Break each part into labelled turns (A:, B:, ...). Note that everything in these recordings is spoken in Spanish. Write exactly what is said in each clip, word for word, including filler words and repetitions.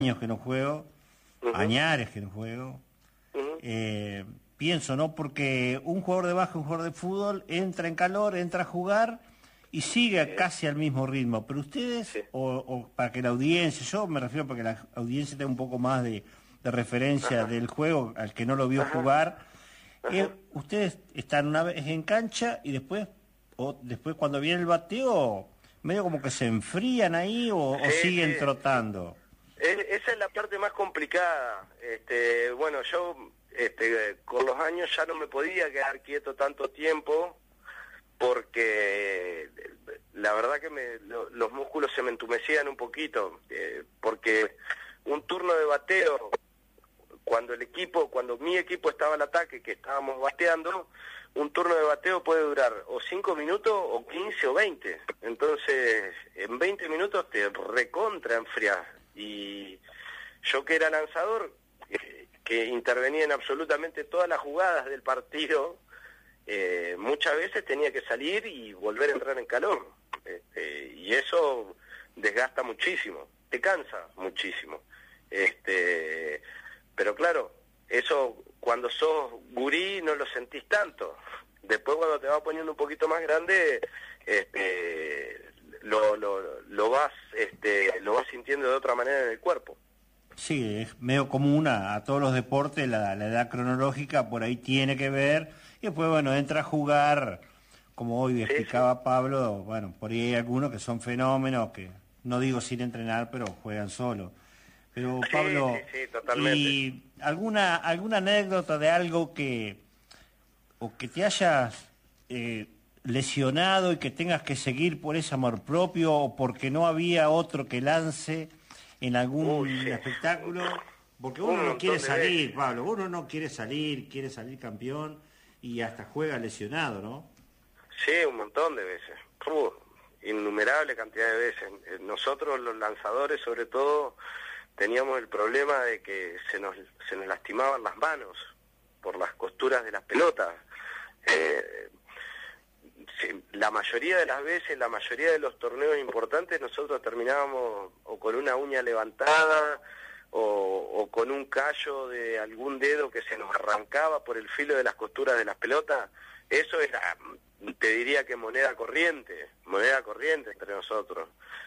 A: años que no juego,
B: Uh-huh.
A: añares que no juego.
B: Uh-huh.
A: Eh, pienso, ¿no? Porque un jugador de básquet, un jugador de fútbol, entra en calor, entra a jugar y sigue
B: Sí.
A: casi al mismo ritmo. Pero ustedes,
B: Sí.
A: o, o para que la audiencia, yo me refiero para que la audiencia tenga un poco más de, de referencia
B: Ajá.
A: del juego, al que no lo vio
B: Ajá.
A: jugar,
B: Ajá.
A: eh, ustedes están una vez en cancha y después, o después cuando viene el bateo, medio como que se enfrían ahí o, o
B: Sí,
A: siguen
B: sí.
A: trotando.
B: Es- esa es la parte más complicada. Este, bueno, yo este, con los años ya no me podía quedar quieto tanto tiempo porque la verdad que me, lo- los músculos se me entumecían un poquito, eh, porque un turno de bateo, cuando el equipo, cuando mi equipo estaba al ataque, que estábamos bateando, un turno de bateo puede durar o cinco minutos o quince o veinte. Entonces, en veinte minutos te recontra enfriás. Y yo que era lanzador, eh, que intervenía en absolutamente todas las jugadas del partido, eh, muchas veces tenía que salir y volver a entrar en calor. Este, y eso desgasta muchísimo, te cansa muchísimo. Este, pero claro, eso cuando sos gurí no lo sentís tanto. Después cuando te vas poniendo un poquito más grande, este, lo, lo, lo vas este, lo vas sintiendo de otra manera en el cuerpo.
A: Sí, es medio común a, a todos los deportes, la, la edad cronológica por ahí tiene que ver, y después, bueno, entra a jugar, como hoy
B: Sí,
A: explicaba
B: sí.
A: Pablo, bueno, por ahí hay algunos que son fenómenos, que no digo sin entrenar, pero juegan solo. Pero
B: Sí,
A: Pablo,
B: sí, sí, totalmente.
A: ¿y alguna, alguna anécdota de algo que, o que te hayas eh, lesionado y que tengas que seguir por ese amor propio, o porque no había otro que lance en algún
B: Uy, sí.
A: espectáculo? Porque
B: Un
A: uno no
B: montón
A: quiere
B: de
A: salir,
B: veces.
A: Pablo, uno no quiere salir, quiere salir campeón y hasta juega lesionado, ¿no?
B: Sí, un montón de veces. Uh, innumerable cantidad de veces. Eh, Nosotros los lanzadores, sobre todo, teníamos el problema de que se nos, se nos lastimaban las manos por las costuras de las pelotas. Eh, sí, la mayoría de las veces, la mayoría de los torneos importantes, nosotros terminábamos o con una uña levantada o, o con un callo de algún dedo que se nos arrancaba por el filo de las costuras de las pelotas. Eso era, te diría que moneda corriente, moneda corriente entre nosotros.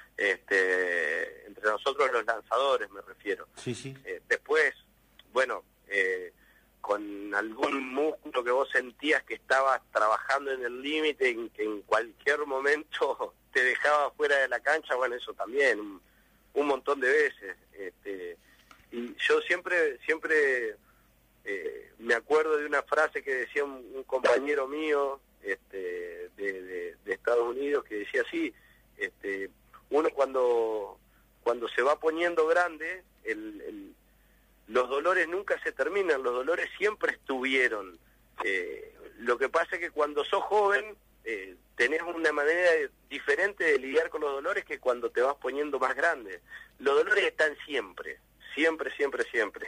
B: Este, entre nosotros los lanzadores me refiero.
A: Sí, sí.
B: Eh, después, bueno, eh, con algún músculo que vos sentías que estabas trabajando en el límite, en que en cualquier momento te dejaba fuera de la cancha, bueno, eso también, un, un montón de veces. Este, y yo siempre, siempre eh, me acuerdo de una frase que decía un, un compañero mío este, de, de, de Estados Unidos, que decía así, este, uno cuando, cuando se va poniendo grande, el, el los dolores nunca se terminan, los dolores siempre estuvieron. Eh, lo que pasa es que cuando sos joven eh, tenés una manera de, diferente de lidiar con los dolores que cuando te vas poniendo más grande. Los dolores están siempre, siempre, siempre, siempre.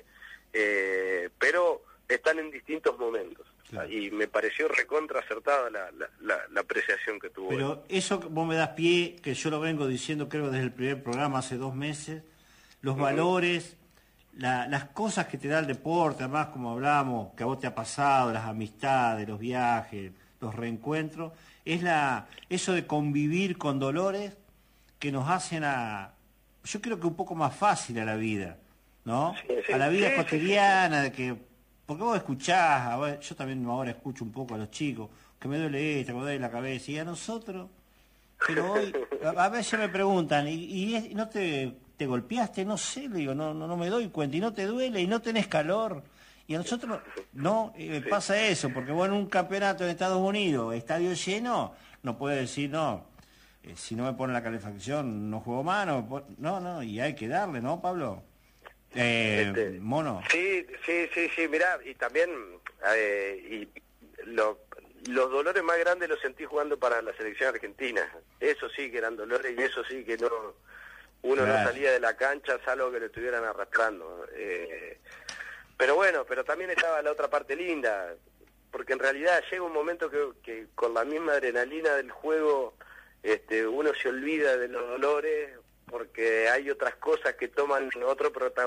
B: Eh, pero están en distintos momentos.
A: Claro.
B: Y me pareció recontra acertada la, la, la, la apreciación que tuvo.
A: Pero eso que vos me das pie, que yo lo vengo diciendo creo desde el primer programa hace dos meses, los
B: Uh-huh.
A: valores, la, las cosas que te da el deporte, además como hablamos, que a vos te ha pasado, las amistades, los viajes, los reencuentros, es la eso de convivir con dolores que nos hacen a, yo creo que un poco más fácil a la vida, ¿no?
B: Sí, sí,
A: a la vida
B: sí,
A: cotidiana, de que, porque vos escuchás, a ver, yo también ahora escucho un poco a los chicos, que me duele esto, que me duele la cabeza, y a nosotros, pero hoy, a, a veces me preguntan, ¿y, y es- no te, te golpeaste? No sé, le digo, no, no, no me doy cuenta, y no te duele, y no tenés calor. Y a nosotros no eh,
B: Sí.
A: pasa eso, porque bueno, un campeonato en Estados Unidos, estadio lleno, no puede decir, no, eh, si no me pone la calefacción, no juego más, no, me pon- no, no, y hay que darle, ¿no, Pablo? Eh,
B: Este,
A: mono.
B: Sí, sí, sí, sí, mirá, y también eh, y lo- los dolores más grandes los sentí jugando para la selección argentina. Eso sí que eran dolores y eso sí que no uno
A: Claro.
B: no salía de la cancha salvo que lo estuvieran arrastrando. Eh, pero bueno, pero también estaba la otra parte linda, porque en realidad llega un momento que, que con la misma adrenalina del juego este, uno se olvida de los dolores porque hay otras cosas que toman otro protagonismo